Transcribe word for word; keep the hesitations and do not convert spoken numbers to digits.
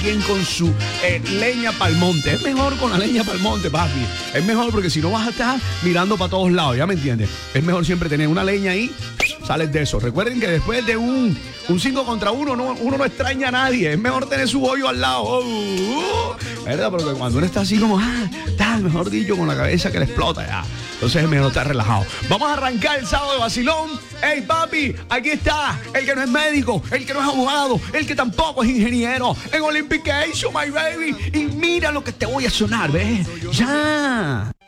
quien con su eh, leña pa'l monte. Es mejor con la leña pa'l monte, papi. Es mejor porque si no vas a estar mirando para todos lados, ¿ya me entiendes? Es mejor siempre tener una leña ahí, sales de eso. Recuerden que después de un un cinco contra uno, no, uno no extraña a nadie. Es mejor tener su hoyo al lado. Oh, uh, ¿verdad? Porque cuando uno está así como, ah, está, mejor dicho, con la cabeza que le explota ya. Entonces es mejor estar relajado. Vamos a arrancar el sábado de vacilón. Hey, papi, aquí está el que no es médico, el que no es abogado, el que tampoco es ingeniero. En Olympication, my baby. Y mira lo que te voy a sonar, ¿ves? Ya.